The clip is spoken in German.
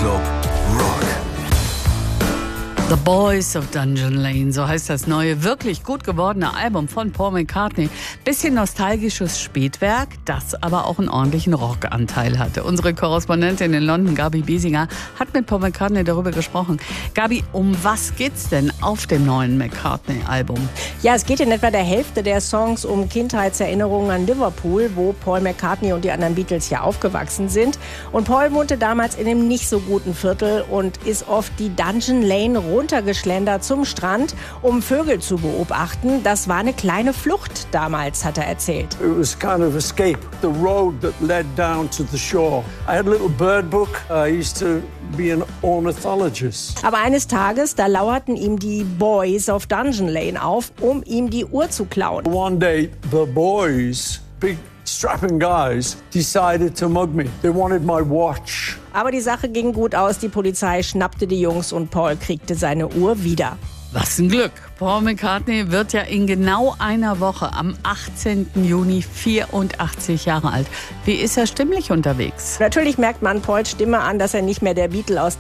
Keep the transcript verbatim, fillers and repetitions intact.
Club Rock. The Boys of Dungeon Lane, so heißt das neue, wirklich gut gewordene Album von Paul McCartney. Bisschen nostalgisches Spätwerk, das aber auch einen ordentlichen Rockanteil hatte. Unsere Korrespondentin in London, Gabi Biesinger, hat mit Paul McCartney darüber gesprochen. Gabi, um was geht's denn auf dem neuen McCartney-Album? Ja, es geht in etwa der Hälfte der Songs um Kindheitserinnerungen an Liverpool, wo Paul McCartney und die anderen Beatles ja aufgewachsen sind. Und Paul wohnte damals in einem nicht so guten Viertel und ist oft die Dungeon Lane runtergeschlendert zum Strand, um Vögel zu beobachten. Das war eine kleine Flucht damals, hat er erzählt. It was kind of escape, the road that led down to the shore. I had a little bird book. I used to be an ornithologist. Aber eines Tages, da lauerten ihm die Boys of Dungeon Lane auf, um ihm die Uhr zu klauen. One day, the boys, big strapping guys, decided to mug me. They wanted my watch. Aber die Sache ging gut aus. Die Polizei schnappte die Jungs und Paul kriegte seine Uhr wieder. Was ein Glück. Paul McCartney wird ja in genau einer Woche am achtzehnten Juni vierundachtzig Jahre alt. Wie ist er stimmlich unterwegs? Natürlich merkt man Pauls Stimme an, dass er nicht mehr der Beatle aus